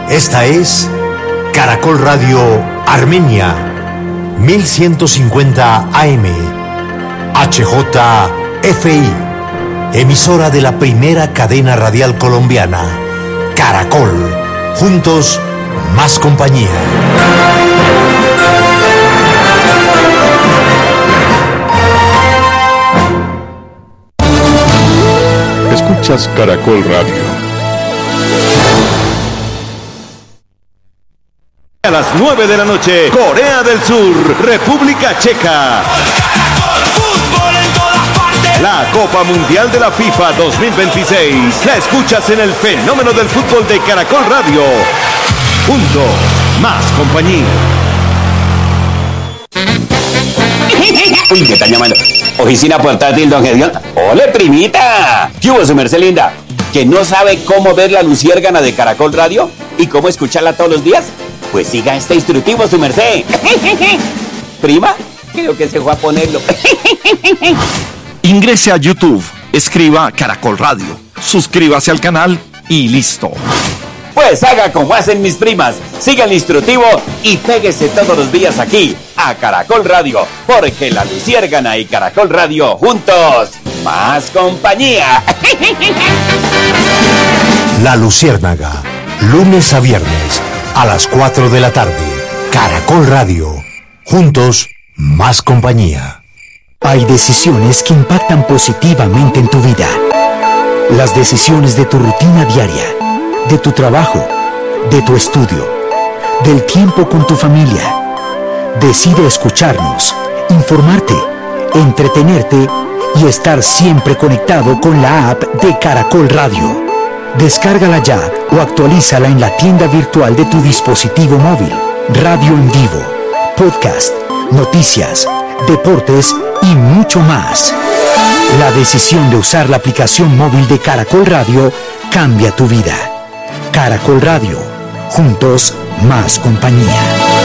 Esta es Caracol Radio Armenia, 1150 AM, HJFI, emisora de la primera cadena radial colombiana, Caracol, juntos, más compañía. Escuchas Caracol Radio. A las 9 de la noche, Corea del Sur, República Checa. La Copa Mundial de la FIFA 2026. La escuchas en el fenómeno del fútbol de Caracol Radio. Junto, más compañía. Uy, me están llamando. Oficina portátil, don Gedeón. ¡Ole, primita! ¿Qué hubo, su merced linda? ¿Que no sabe cómo ver la luciérgana de Caracol Radio? ¿Y cómo escucharla todos los días? Pues siga este instructivo, su merced. ¿Prima? Creo que se fue a ponerlo. Ingrese a YouTube, escriba Caracol Radio, suscríbase al canal y listo. Pues haga como hacen mis primas, siga el instructivo y péguese todos los días aquí, a Caracol Radio, porque la luciérgana y Caracol Radio juntos, más compañía. La Luciérnaga, lunes a viernes, a las 4 de la tarde. Caracol Radio, juntos, más compañía. Hay decisiones que impactan positivamente en tu vida. Las decisiones de tu rutina diaria, de tu trabajo, de tu estudio, del tiempo con tu familia. Decide escucharnos, informarte, entretenerte y estar siempre conectado con la app de Caracol Radio. Descárgala ya o actualízala en la tienda virtual de tu dispositivo móvil. Radio en vivo, podcast, noticias, deportes y mucho más. La decisión de usar la aplicación móvil de Caracol Radio cambia tu vida. Caracol Radio, juntos, más compañía.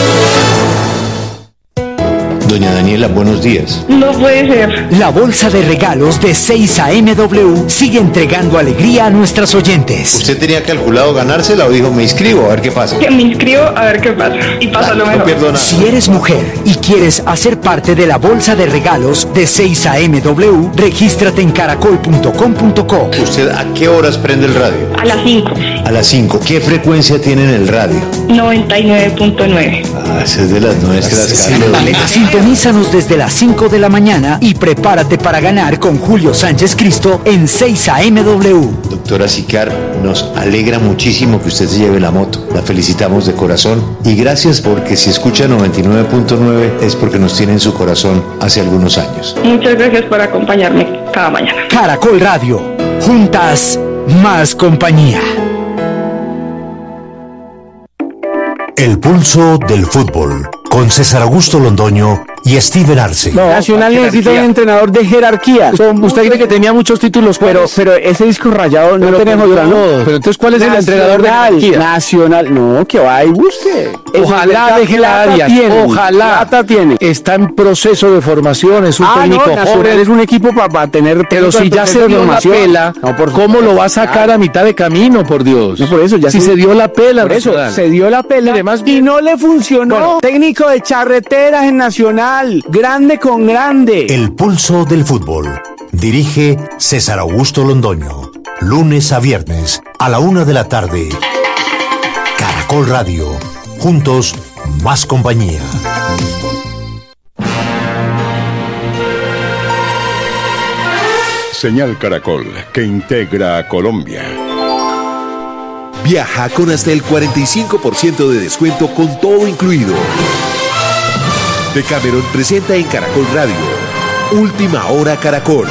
Doña Daniela, buenos días. No puede ser. La bolsa de regalos de 6am sigue entregando alegría a nuestras oyentes. ¿Usted tenía calculado ganársela o dijo me inscribo a ver qué pasa? Que me inscribo a ver qué pasa. Y pasa lo mejor. No pierdo nada. Si eres mujer y quieres hacer parte de la bolsa de regalos de 6am, regístrate en caracol.com.co. ¿Usted a qué horas prende el radio? A las 5. A las 5. ¿Qué frecuencia tiene en el radio? 99.9. Ah, esa es de las nuestras. Sintonízanos desde las 5 de la mañana y prepárate para ganar con Julio Sánchez Cristo en 6amw. Doctora Sicar, nos alegra muchísimo que usted se lleve la moto. La felicitamos de corazón y gracias porque si escucha 99.9 es porque nos tiene en su corazón hace algunos años. Muchas gracias por acompañarme cada mañana. Caracol Radio, juntas, más compañía. El pulso del fútbol, con César Augusto Londoño y Steven Arce. No, Nacional necesita un entrenador de jerarquía. Usted cree que tenía muchos títulos, pero ese disco rayado no lo tenemos todos. Pero entonces, ¿cuál es el entrenador de jerarquía? Nacional, no, que va y busque. Ojalá deje la área. Ojalá tiene. Está en proceso de formación, es un técnico joven. Es un equipo para tener. Pero si ya se dio la pela, ¿cómo lo va a sacar a mitad de camino, por Dios? No, por eso ya. Si se dio la pela, por eso se dio la pela y no le funcionó. Bueno, técnico de charreteras en Nacional, grande con grande. El pulso del fútbol. Dirige César Augusto Londoño. Lunes a viernes a la 1 de la tarde. Caracol Radio. Juntos, más compañía. Señal Caracol, que integra a Colombia. Viaja con hasta el 45% de descuento con todo incluido. Decameron presenta en Caracol Radio Última Hora Caracol.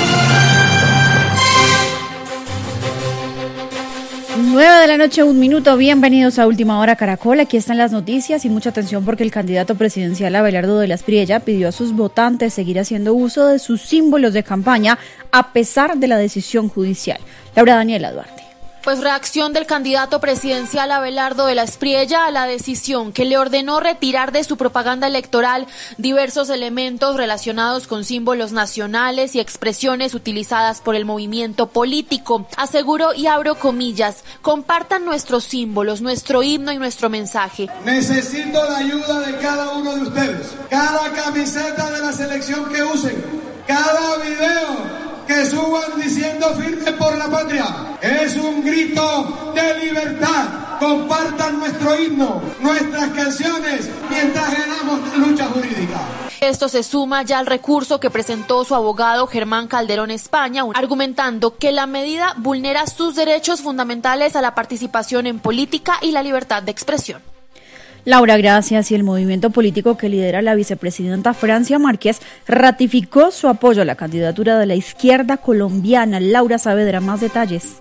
9 de la noche, 1 minuto. Bienvenidos a Última Hora Caracol. Aquí están las noticias y mucha atención porque el candidato presidencial Abelardo de la Espriella pidió a sus votantes seguir haciendo uso de sus símbolos de campaña a pesar de la decisión judicial. Laura Daniela Duarte. Pues reacción del candidato presidencial Abelardo de la Espriella a la decisión que le ordenó retirar de su propaganda electoral diversos elementos relacionados con símbolos nacionales y expresiones utilizadas por el movimiento político. Aseguró, y abro comillas, compartan nuestros símbolos, nuestro himno y nuestro mensaje. Necesito la ayuda de cada uno de ustedes. Cada camiseta de la selección que usen, cada video que suban diciendo firme por la patria, es un grito de libertad. Compartan nuestro himno, nuestras canciones, mientras ganamos la lucha jurídica. Esto se suma ya al recurso que presentó su abogado Germán Calderón España, argumentando que la medida vulnera sus derechos fundamentales a la participación en política y la libertad de expresión. Laura, gracias. Y el movimiento político que lidera la vicepresidenta Francia Márquez ratificó su apoyo a la candidatura de la izquierda colombiana. Laura Saavedra, más detalles.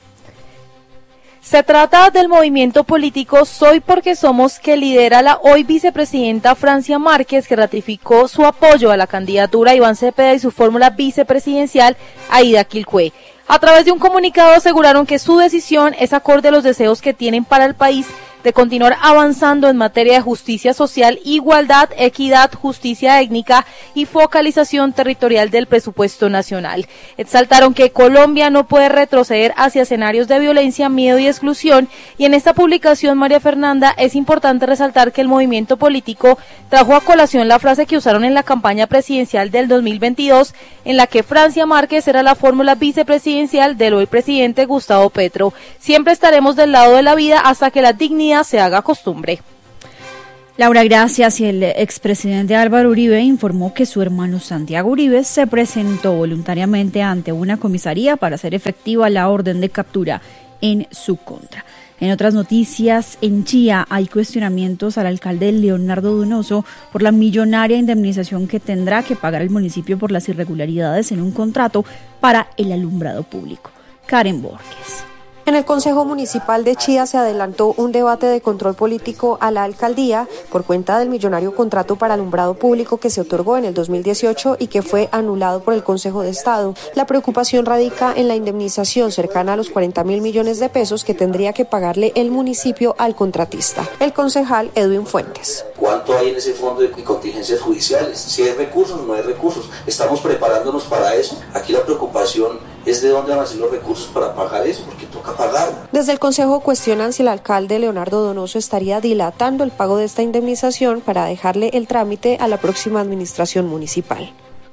Se trata del movimiento político Soy Porque Somos, que lidera la hoy vicepresidenta Francia Márquez, que ratificó su apoyo a la candidatura de Iván Cepeda y su fórmula vicepresidencial Aida Quilcue. A través de un comunicado aseguraron que su decisión es acorde a los deseos que tienen para el país de continuar avanzando en materia de justicia social, igualdad, equidad, justicia étnica y focalización territorial del presupuesto nacional. Exaltaron que Colombia no puede retroceder hacia escenarios de violencia, miedo y exclusión, y en esta publicación, María Fernanda, es importante resaltar que el movimiento político trajo a colación la frase que usaron en la campaña presidencial del 2022, en la que Francia Márquez era la fórmula vicepresidencial del hoy presidente Gustavo Petro. Siempre estaremos del lado de la vida hasta que la dignidad se haga costumbre. Laura, gracias. Y el expresidente Álvaro Uribe informó que su hermano Santiago Uribe se presentó voluntariamente ante una comisaría para hacer efectiva la orden de captura en su contra. En otras noticias, en Chía hay cuestionamientos al alcalde Leonardo Donoso por la millonaria indemnización que tendrá que pagar el municipio por las irregularidades en un contrato para el alumbrado público. Karen Borges. En el Consejo Municipal de Chía se adelantó un debate de control político a la alcaldía por cuenta del millonario contrato para alumbrado público que se otorgó en el 2018 y que fue anulado por el Consejo de Estado. La preocupación radica en la indemnización cercana a los 40.000 millones de pesos que tendría que pagarle el municipio al contratista. El concejal Edwin Fuentes. ¿Cuánto hay en ese fondo de contingencias judiciales? Si hay recursos o no hay recursos. ¿Estamos preparándonos para eso? Aquí la preocupación es de dónde van a ser los recursos para pagar eso, porque toca pagar. Desde el Consejo cuestionan si el alcalde Leonardo Donoso estaría dilatando el pago de esta indemnización para dejarle el trámite a la próxima administración municipal.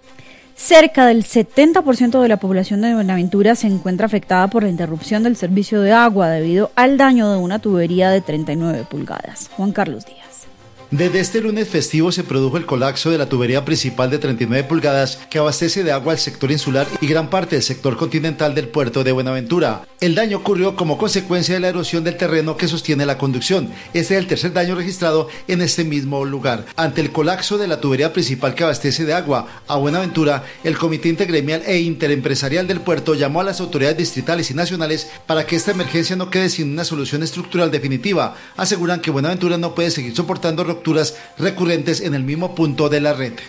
Cerca del 70% de la población de Buenaventura se encuentra afectada por la interrupción del servicio de agua debido al daño de una tubería de 39 pulgadas. Juan Carlos Díaz. Desde este lunes festivo se produjo el colapso de la tubería principal de 39 pulgadas que abastece de agua al sector insular y gran parte del sector continental del puerto de Buenaventura. El daño ocurrió como consecuencia de la erosión del terreno que sostiene la conducción. Este es el tercer daño registrado en este mismo lugar. Ante el colapso de la tubería principal que abastece de agua a Buenaventura, el Comité Intergremial e Interempresarial del puerto llamó a las autoridades distritales y nacionales para que esta emergencia no quede sin una solución estructural definitiva. Aseguran que Buenaventura no puede seguir soportando rupturas recurrentes en el mismo punto de la red.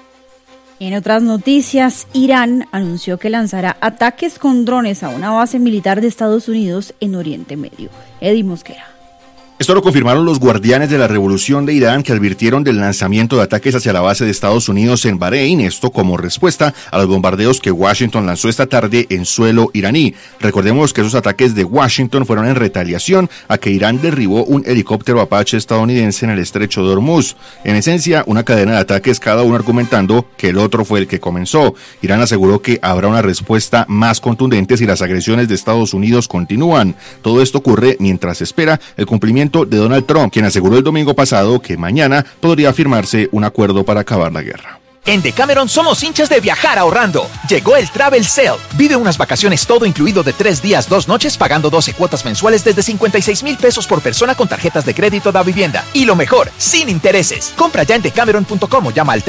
En otras noticias, Irán anunció que lanzará ataques con drones a una base militar de Estados Unidos en Oriente Medio. Eddie Mosquera. Esto lo confirmaron los guardianes de la revolución de Irán, que advirtieron del lanzamiento de ataques hacia la base de Estados Unidos en Bahrein, esto como respuesta a los bombardeos que Washington lanzó esta tarde en suelo iraní. Recordemos que esos ataques de Washington fueron en retaliación a que Irán derribó un helicóptero Apache estadounidense en el estrecho de Hormuz. En esencia, una cadena de ataques, cada uno argumentando que el otro fue el que comenzó. Irán aseguró que habrá una respuesta más contundente si las agresiones de Estados Unidos continúan. Todo esto ocurre mientras se espera el cumplimiento de Donald Trump, quien aseguró el domingo pasado que mañana podría firmarse un acuerdo para acabar la guerra. En Decameron somos hinchas de viajar ahorrando. Llegó el Travel Sale. Vive unas vacaciones todo incluido de 3 días, 2 noches, pagando 12 cuotas mensuales desde 56,000 pesos por persona con tarjetas de crédito da vivienda. Y lo mejor, sin intereses. Compra ya en decameron.com o llama al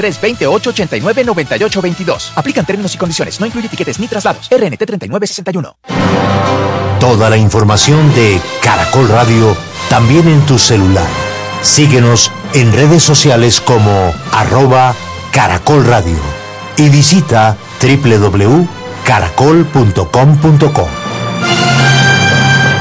320-889-9822. Aplican términos y condiciones. No incluye tiquetes ni traslados. RNT 3961. Toda la información de Caracol Radio también en tu celular. Síguenos en redes sociales como @Caracol Radio y visita www.caracol.com.co.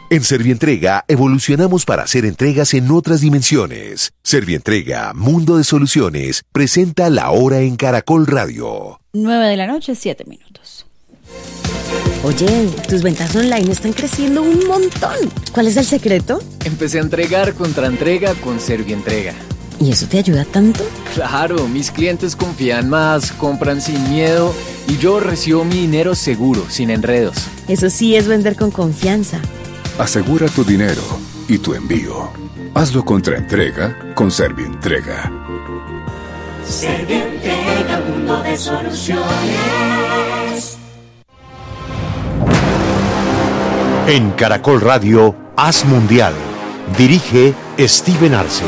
En Servientrega evolucionamos para hacer entregas en otras dimensiones. Servientrega, Mundo de Soluciones, presenta La Hora en Caracol Radio. 9:07 a.m. Oye, tus ventas online están creciendo un montón. ¿Cuál es el secreto? Empecé a entregar contra entrega con Servientrega. ¿Y eso te ayuda tanto? Claro, mis clientes confían más, compran sin miedo y yo recibo mi dinero seguro, sin enredos. Eso sí es vender con confianza. Asegura tu dinero y tu envío. Hazlo contra entrega con Servientrega. Servientrega, mundo de soluciones. En Caracol Radio, Haz Mundial. Dirige Steven Arce.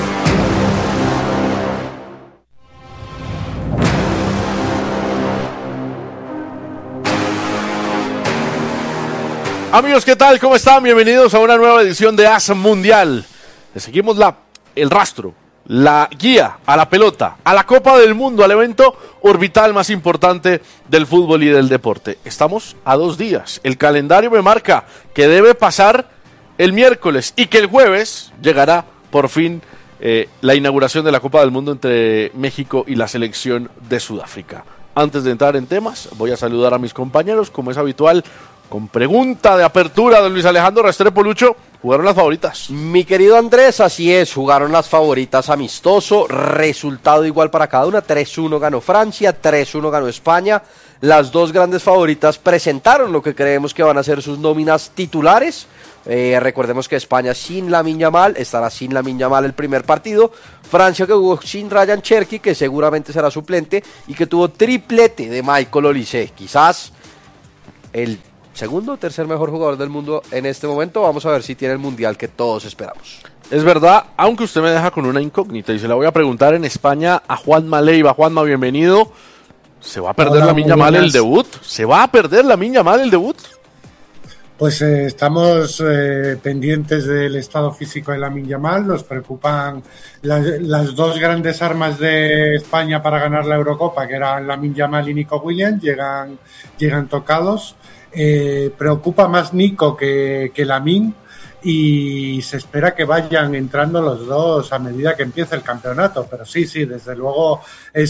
Amigos, ¿qué tal? ¿Cómo están? Bienvenidos a una nueva edición de Haz Mundial. Le seguimos el rastro, la guía a la pelota, a la Copa del Mundo, al evento orbital más importante del fútbol y del deporte. Estamos a 2 días. El calendario me marca que debe pasar el miércoles y que el jueves llegará por fin la inauguración de la Copa del Mundo entre México y la selección de Sudáfrica. Antes de entrar en temas, voy a saludar a mis compañeros, como es habitual, con pregunta de apertura de Luis Alejandro Restrepo. Lucho, ¿jugaron las favoritas? Mi querido Andrés, así es, jugaron las favoritas amistoso, resultado igual para cada una, 3-1 ganó Francia, 3-1 ganó España. Las dos grandes favoritas presentaron lo que creemos que van a ser sus nóminas titulares. Recordemos que España sin Lamine Yamal, estará sin Lamine Yamal el primer partido. Francia que jugó sin Ryan Cherki, que seguramente será suplente, y que tuvo triplete de Michael Olise, quizás el segundo o tercer mejor jugador del mundo en este momento. Vamos a ver si tiene el mundial que todos esperamos. Es verdad, aunque usted me deja con una incógnita y se la voy a preguntar en España a Juanma Leiva. Juanma, bienvenido. ¿Se va a perder Lamine Yamal el debut? ¿Se va a perder Lamine Yamal el debut? Pues estamos pendientes del estado físico de Lamine Yamal. Nos preocupan las dos grandes armas de España para ganar la Eurocopa, que eran Lamine Yamal y Nico Williams. Llegan tocados. Preocupa más Nico que Lamine, y se espera que vayan entrando los dos a medida que empiece el campeonato, pero sí, desde luego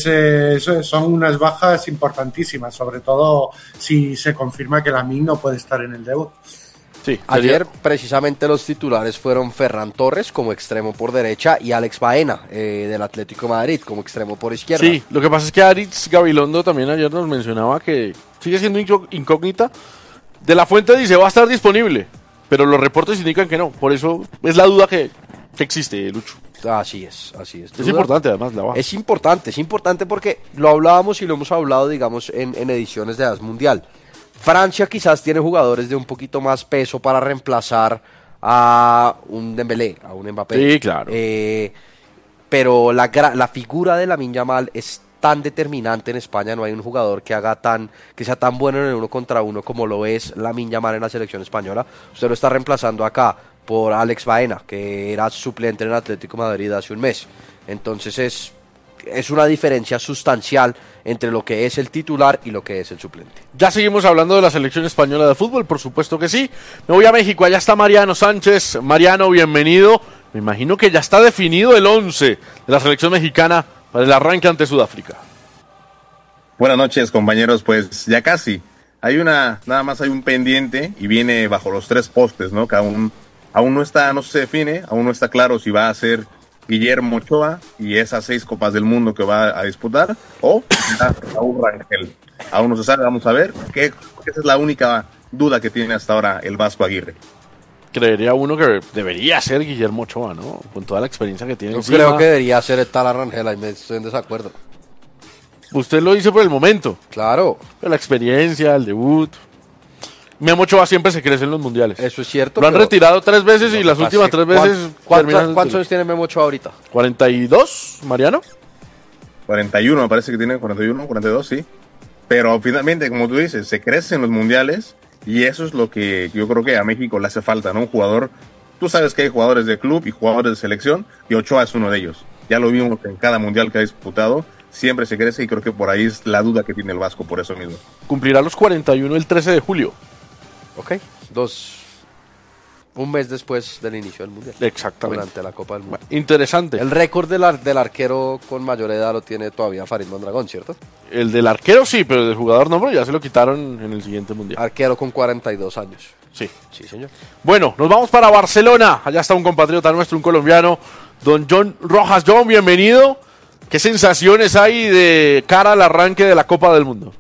son unas bajas importantísimas, sobre todo si se confirma que Lamine no puede estar en el debut. Sí, ayer precisamente los titulares fueron Ferran Torres como extremo por derecha y Alex Baena del Atlético de Madrid como extremo por izquierda. Sí, lo que pasa es que Aritz Gabilondo también ayer nos mencionaba que sigue siendo incógnita. De la Fuente dice va a estar disponible, pero los reportes indican que no. Por eso es la duda que existe, Lucho. Así es. Es importante además la baja. Es importante porque lo hablábamos y lo hemos hablado, digamos, en ediciones de Haz Mundial. Francia quizás tiene jugadores de un poquito más peso para reemplazar a un Dembélé, a un Mbappé. Sí, claro. Pero la figura de Lamine Yamal es tan determinante en España. No hay un jugador que sea tan bueno en el 1 contra 1 como lo es Lamine Yamal en la selección española. Usted lo está reemplazando acá por Alex Baena, que era suplente en el Atlético de Madrid hace un mes. Entonces es una diferencia sustancial entre lo que es el titular y lo que es el suplente. Ya seguimos hablando de la selección española de fútbol, por supuesto que sí. Me voy a México, allá está Mariano Sánchez. Mariano, bienvenido. Me imagino que ya está definido el 11 de la selección mexicana para el arranque ante Sudáfrica. Buenas noches, compañeros. Pues ya casi. Nada más hay un pendiente y viene bajo los 3 postes, ¿no? Que aún no se define, aún no está claro si va a ser Guillermo Ochoa y esas 6 Copas del Mundo que va a disputar, o Raúl Rangel. Aún no se sabe, vamos a ver. Esa es la única duda que tiene hasta ahora el Vasco Aguirre. Creería uno que debería ser Guillermo Ochoa, ¿no? Con toda la experiencia que tiene. Yo creo que debería ser el tal Rangel, ahí me estoy en desacuerdo. Usted lo dice por el momento. Claro. Pero la experiencia, el debut. Memo Ochoa siempre se crece en los mundiales. Eso es cierto. Lo han retirado 3 veces y las últimas 3 veces... ¿Cuántos años tiene Memo Ochoa ahorita? 42, Mariano. 41, me parece que tiene 41, 42, sí. Pero finalmente, como tú dices, se crece en los mundiales y eso es lo que yo creo que a México le hace falta, ¿no? Un jugador, tú sabes que hay jugadores de club y jugadores de selección y Ochoa es uno de ellos. Ya lo vimos en cada mundial que ha disputado, siempre se crece y creo que por ahí es la duda que tiene el Vasco, por eso mismo. Cumplirá los 41 el 13 de julio. Ok, Un mes después del inicio del Mundial. Exactamente. Durante la Copa del Mundo. Interesante. El récord del arquero con mayor edad lo tiene todavía Farid Mondragón, ¿cierto? El del arquero sí, pero el del jugador no, pero ya se lo quitaron en el siguiente Mundial. Arquero con 42 años. Sí. Sí, señor. Bueno, nos vamos para Barcelona. Allá está un compatriota nuestro, un colombiano, don John Rojas. John, bienvenido. ¿Qué sensaciones hay de cara al arranque de la Copa del Mundo?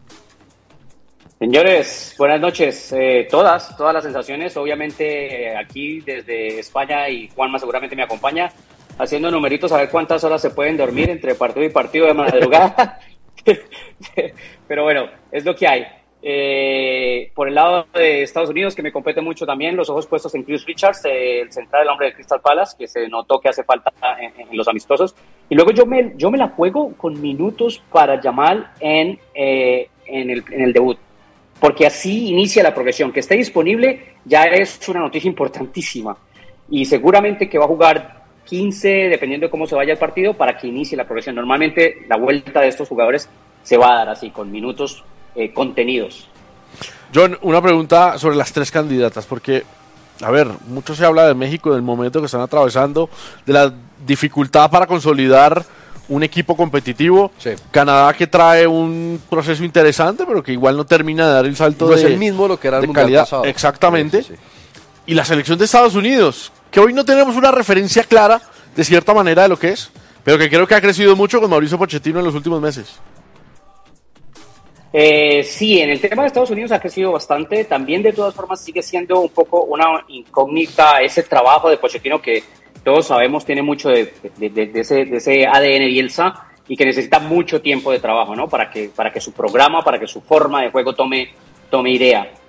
Señores, buenas noches. Todas las sensaciones, obviamente aquí desde España, y Juanma seguramente me acompaña, haciendo numeritos a ver cuántas horas se pueden dormir entre partido y partido de madrugada. Pero bueno, es lo que hay. Por el lado de Estados Unidos, que me compete mucho también, los ojos puestos en Chris Richards, el central del hombre de Crystal Palace, que se notó que hace falta en los amistosos. Y luego yo me la juego con minutos para Yamal en el debut, porque así inicia la progresión. Que esté disponible ya es una noticia importantísima, y seguramente que va a jugar 15, dependiendo de cómo se vaya el partido, para que inicie la progresión. Normalmente la vuelta de estos jugadores se va a dar así, con minutos contenidos. John, una pregunta sobre las tres candidatas, porque, a ver, mucho se habla de México, del momento que están atravesando, de la dificultad para consolidar un equipo competitivo. Sí. Canadá, que trae un proceso interesante, pero que igual no termina de dar el salto no es el mismo lo que era el mundial calidad. Pasado. Exactamente. Sí, sí, sí. Y la selección de Estados Unidos, que hoy no tenemos una referencia clara, de cierta manera, de lo que es, pero que creo que ha crecido mucho con Mauricio Pochettino en los últimos meses. Sí, en el tema de Estados Unidos ha crecido bastante. También, de todas formas, sigue siendo un poco una incógnita ese trabajo de Pochettino, que todos sabemos tiene mucho de ese ADN Bielsa, y que necesita mucho tiempo de trabajo, ¿no? Para que su programa, para que su forma de juego tome idea.